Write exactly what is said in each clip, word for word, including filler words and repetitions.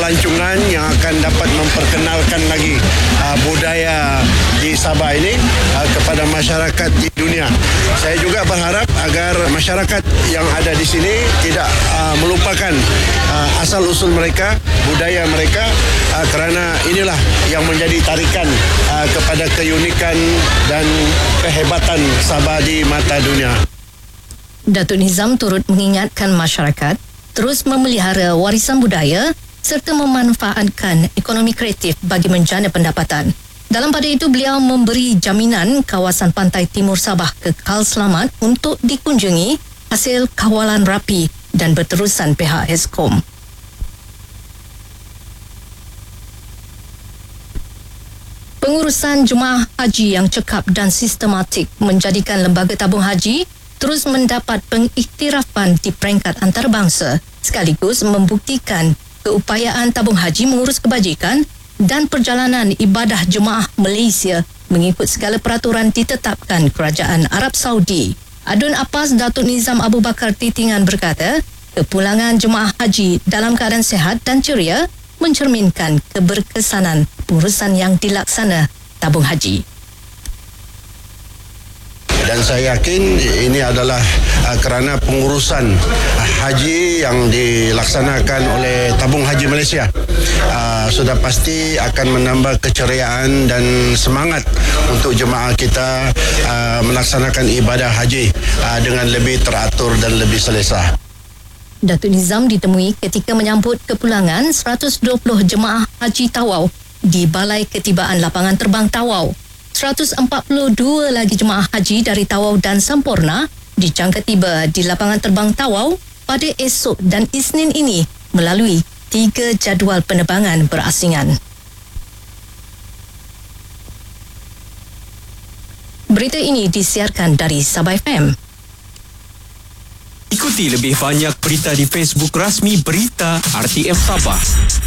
pelancongan yang akan dapat memperkenalkan lagi uh, budaya di Sabah ini uh, kepada masyarakat di dunia. Saya juga berharap agar masyarakat yang ada di sini tidak uh, melupakan uh, asal-usul mereka, budaya mereka, uh, kerana inilah yang menjadi tarikan uh, kepada keunikan dan kehebatan Sabah di mata dunia. Datuk Nizam turut mengingatkan masyarakat terus memelihara warisan budaya serta memanfaatkan ekonomi kreatif bagi menjana pendapatan. Dalam pada itu, beliau memberi jaminan kawasan pantai timur Sabah kekal selamat untuk dikunjungi hasil kawalan rapi dan berterusan pihak Eskom. Pengurusan jemaah haji yang cekap dan sistematik menjadikan lembaga tabung haji terus mendapat pengiktirafan di peringkat antarabangsa sekaligus membuktikan keupayaan tabung haji mengurus kebajikan dan perjalanan ibadah jemaah Malaysia mengikut segala peraturan ditetapkan Kerajaan Arab Saudi. Adun Apas Datuk Nizam Abu Bakar Titingan berkata, kepulangan jemaah haji dalam keadaan sihat dan ceria mencerminkan keberkesanan pengurusan yang dilaksana tabung haji. Dan saya yakin ini adalah uh, kerana pengurusan uh, haji yang dilaksanakan oleh Tabung Haji Malaysia uh, sudah pasti akan menambah keceriaan dan semangat untuk jemaah kita uh, melaksanakan ibadah haji uh, dengan lebih teratur dan lebih selesa. Datuk Nizam ditemui ketika menyambut kepulangan seratus dua puluh jemaah haji Tawau di Balai Ketibaan Lapangan Terbang Tawau. seratus empat puluh dua lagi jemaah haji dari Tawau dan Sampurna dijangka tiba di Lapangan Terbang Tawau pada esok dan Isnin ini melalui tiga jadual penerbangan berasingan. Berita ini disiarkan dari Sabah F M. Ikuti lebih banyak berita di Facebook rasmi Berita R T M Sabah.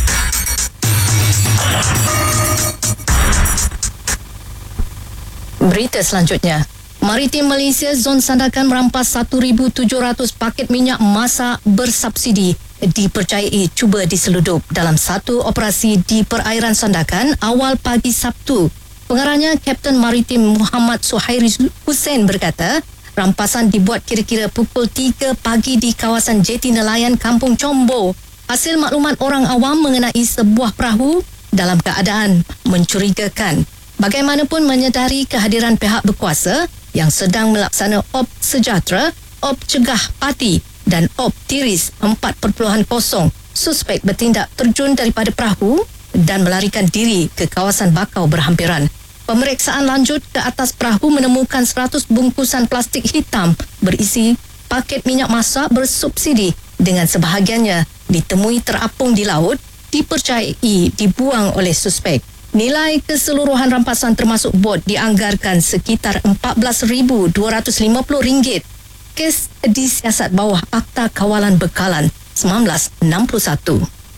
Berita selanjutnya, Maritim Malaysia Zon Sandakan merampas seribu tujuh ratus paket minyak masak bersubsidi dipercayai cuba diseludup dalam satu operasi di perairan Sandakan awal pagi Sabtu. Pengarahnya Kapten Maritim Muhammad Suhairi Hussein berkata, rampasan dibuat kira-kira pukul tiga pagi di kawasan Jeti Nelayan Kampung Combo. Hasil maklumat orang awam mengenai sebuah perahu dalam keadaan mencurigakan. Bagaimanapun menyedari kehadiran pihak berkuasa yang sedang melaksana op sejahtera, op cegah parti dan op tiris empat titik kosong, suspek bertindak terjun daripada perahu dan melarikan diri ke kawasan bakau berhampiran. Pemeriksaan lanjut ke atas perahu menemukan seratus bungkusan plastik hitam berisi paket minyak masak bersubsidi dengan sebahagiannya ditemui terapung di laut, dipercayai dibuang oleh suspek. Nilai keseluruhan rampasan termasuk bot dianggarkan sekitar empat belas ribu dua ratus lima puluh ringgit. Kes disiasat bawah Akta Kawalan Bekalan seribu sembilan ratus enam puluh satu.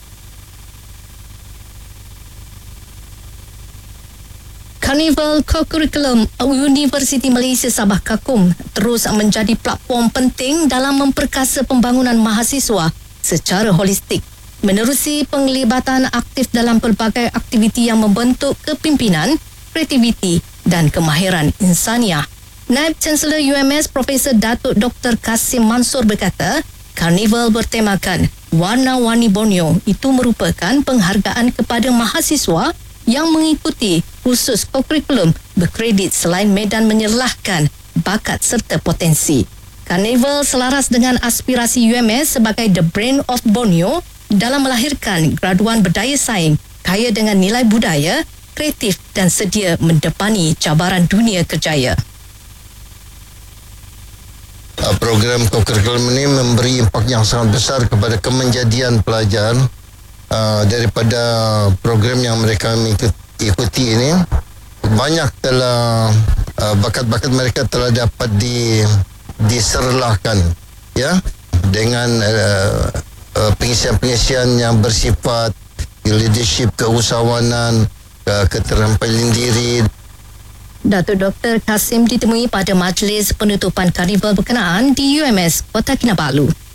Karnival Co-Curriculum Universiti Malaysia Sabah Kakum terus menjadi platform penting dalam memperkasa pembangunan mahasiswa secara holistik. Menerusi penglibatan aktif dalam pelbagai aktiviti yang membentuk kepimpinan, kreativiti dan kemahiran insaniah. Naib Chancellor U M S Profesor Datuk Doktor Kasim Mansur berkata, Karnival bertemakan Warna-Warni Borneo itu merupakan penghargaan kepada mahasiswa yang mengikuti khusus co-curriculum berkredit selain medan menyerlahkan bakat serta potensi. Karnival selaras dengan aspirasi U M S sebagai The Brain of Borneo dalam melahirkan graduan berdaya saing, kaya dengan nilai budaya, kreatif dan sedia mendepani cabaran dunia kerjaya. Program co-curriculum ini memberi impak yang sangat besar kepada kemenjadian pelajar. Uh, daripada program yang mereka ikuti ini, banyak telah uh, bakat-bakat mereka telah dapat di diserlahkan, ya, dengan uh, uh, pengisian-pengisian yang bersifat leadership, keusahawanan, uh, keterampilan diri. Datuk Doktor Kasim ditemui pada majlis penutupan karnival berkenaan di U M S Kota Kinabalu.